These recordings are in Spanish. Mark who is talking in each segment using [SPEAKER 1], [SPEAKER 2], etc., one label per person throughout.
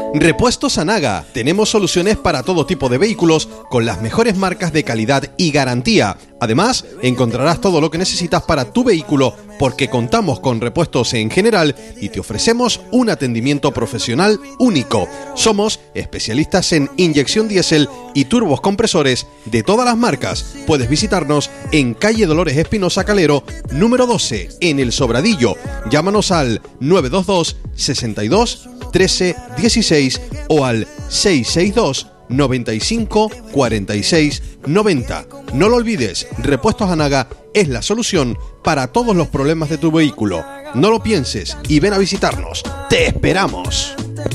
[SPEAKER 1] Repuestos Anaga. Tenemos soluciones para todo tipo de vehículos con las mejores marcas de calidad y garantía. Además, encontrarás todo lo que necesitas para tu vehículo porque contamos con repuestos en general y te ofrecemos un atendimiento profesional único. Somos especialistas en inyección diésel y turbos compresores de todas las marcas. Puedes visitarnos en calle Dolores Espinosa Calero, número 12, en El Sobradillo. Llámanos al 922 62 13 16 o al 662 95 46 90. No lo olvides, Repuestos Anaga es la solución para todos los problemas de tu vehículo. No lo pienses y ven a visitarnos. ¡Te esperamos!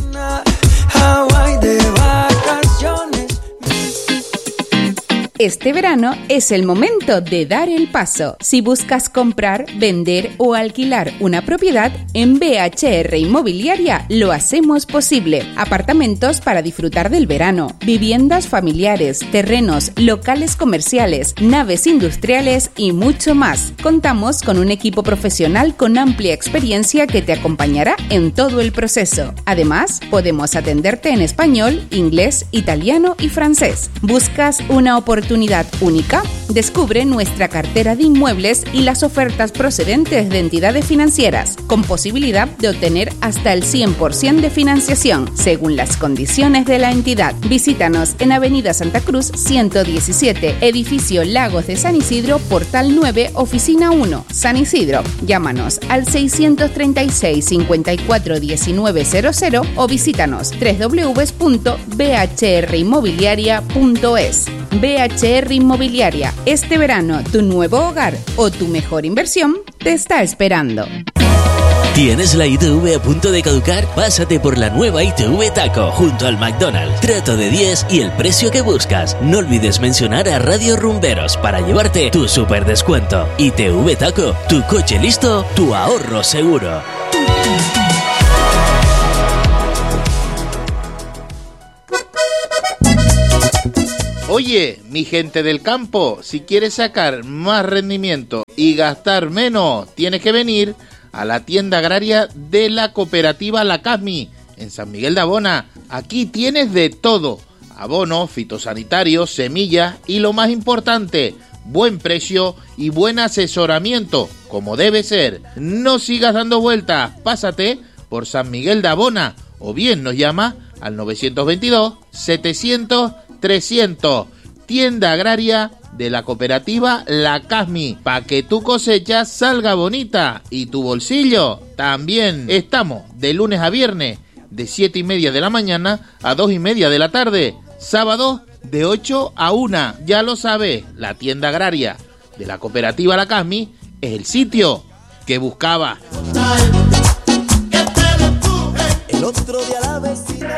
[SPEAKER 2] Este verano es el momento de dar el paso. Si buscas comprar, vender o alquilar una propiedad, en BHR Inmobiliaria lo hacemos posible. Apartamentos para disfrutar del verano, viviendas familiares, terrenos, locales comerciales, naves industriales y mucho más. Contamos con un equipo profesional con amplia experiencia que te acompañará en todo el proceso. Además, podemos atenderte en español, inglés, italiano y francés. ¿Buscas una oportunidad única? Descubre nuestra cartera de inmuebles y las ofertas procedentes de entidades financieras, con posibilidad de obtener hasta el 100% de financiación, según las condiciones de la entidad. Visítanos en Avenida Santa Cruz 117, Edificio Lagos de San Isidro, Portal 9, Oficina 1, San Isidro. Llámanos al 636 54 1900 o visítanos www.bhrinmobiliaria.es. BHR Inmobiliaria. Este verano, tu nuevo hogar o tu mejor inversión te está esperando.
[SPEAKER 3] ¿Tienes la ITV a punto de caducar? Pásate por la nueva ITV Taco junto al McDonald's. Trato de 10 y el precio que buscas. No olvides mencionar a Radio Rumberos para llevarte tu super descuento. ITV Taco, tu coche listo, tu ahorro seguro.
[SPEAKER 4] Oye, mi gente del campo, si quieres sacar más rendimiento y gastar menos, tienes que venir a la tienda agraria de la cooperativa La Casmi, en San Miguel de Abona. Aquí tienes de todo: abonos, fitosanitarios, semillas y lo más importante, buen precio y buen asesoramiento, como debe ser. No sigas dando vueltas, pásate por San Miguel de Abona o bien nos llama al 922 700 300. Tienda agraria de la cooperativa La Casmi, para que tu cosecha salga bonita y tu bolsillo también. Estamos de lunes a viernes de 7:30 de la mañana a 2:30 de la tarde, sábado de 8 a 1. Ya lo sabes, la tienda agraria de la cooperativa La Casmi es el sitio que buscaba.
[SPEAKER 5] El otro día la vecina.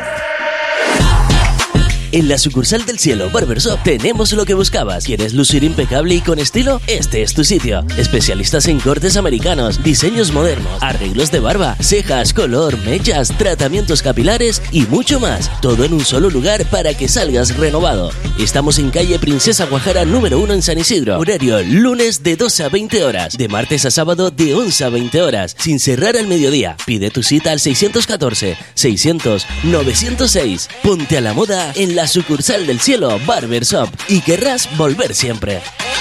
[SPEAKER 3] En la sucursal del Cielo Barbershop tenemos lo que buscabas. ¿Quieres lucir impecable y con estilo? Este es tu sitio. Especialistas en cortes americanos, diseños modernos, arreglos de barba, cejas, color, mechas, tratamientos capilares y mucho más. Todo en un solo lugar para que salgas renovado. Estamos en calle Princesa Guajara número 1 en San Isidro. Horario lunes de 12 a 20 horas. De martes a sábado de 11 a 20 horas. Sin cerrar al mediodía. Pide tu cita al 614 600 906. Ponte a la moda en la sucursal del Cielo Barbershop y querrás volver siempre.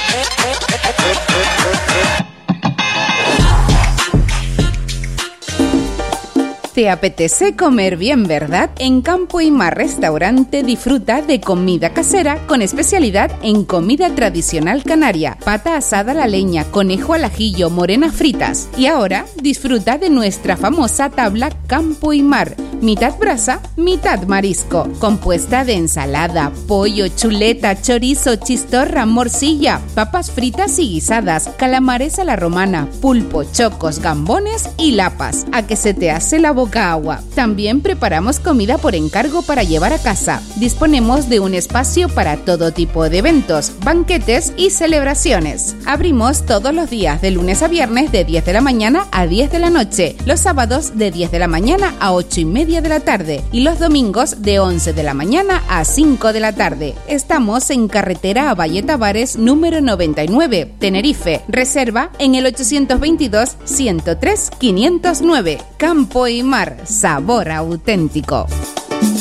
[SPEAKER 2] ¿Te apetece comer bien, verdad? En Campo y Mar Restaurante disfruta de comida casera con especialidad en comida tradicional canaria, pata asada a la leña, conejo al ajillo, morenas fritas. Y ahora disfruta de nuestra famosa tabla Campo y Mar, mitad brasa, mitad marisco, compuesta de ensalada, pollo, chuleta, chorizo, chistorra, morcilla, papas fritas y guisadas, calamares a la romana, pulpo, chocos, gambones y lapas. A que se te hace la boca agua. También preparamos comida por encargo para llevar a casa. Disponemos de un espacio para todo tipo de eventos, banquetes y celebraciones. Abrimos todos los días de lunes a viernes de 10 de la mañana a 10 de la noche, los sábados de 10 de la mañana a 8:30 de la tarde y los domingos de 11 de la mañana a 5 de la tarde. Estamos en carretera a Valle Tavares número 99, Tenerife. Reserva en el 822 103 509. Campo y Mar, sabor auténtico.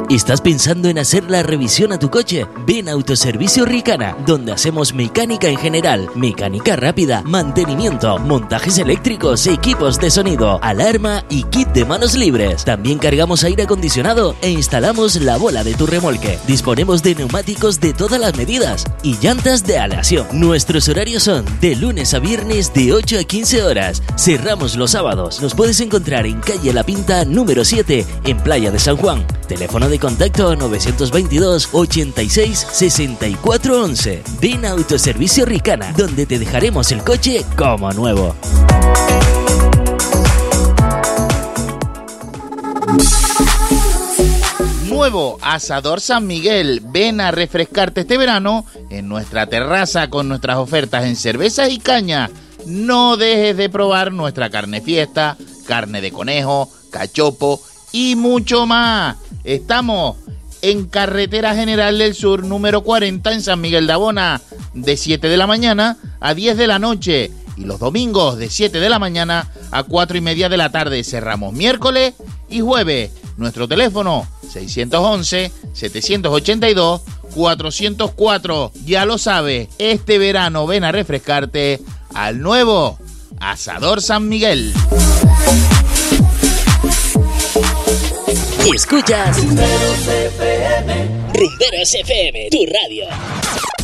[SPEAKER 3] ¿Estás pensando en hacer la revisión a tu coche? Ven a Autoservicio Ricana, donde hacemos mecánica en general, mecánica rápida, mantenimiento, montajes eléctricos, equipos de sonido, alarma y kit de manos libres. También cargamos aire acondicionado e instalamos la bola de tu remolque. Disponemos de neumáticos de todas las medidas y llantas de aleación. Nuestros horarios son de lunes a viernes de 8 a 15 horas. Cerramos los sábados. Nos puedes encontrar en calle La Pinta número 7 en Playa de San Juan. Teléfono de contacto 922 86 64 11. Ven a Autoservicio Ricana, donde te dejaremos el coche como nuevo.
[SPEAKER 4] Nuevo Asador San Miguel. Ven a refrescarte este verano en nuestra terraza con nuestras ofertas en cervezas y caña. No dejes de probar nuestra carne fiesta, carne de conejo, cachopo y mucho más. Estamos en Carretera General del Sur número 40 en San Miguel de Abona, de 7 de la mañana a 10 de la noche, y los domingos de 7 de la mañana a 4 y media de la tarde. Cerramos miércoles y jueves. Nuestro teléfono 611-782-404. Ya lo sabes, este verano ven a refrescarte al nuevo Asador San Miguel.
[SPEAKER 3] Escuchas Rumberos FM, tu radio.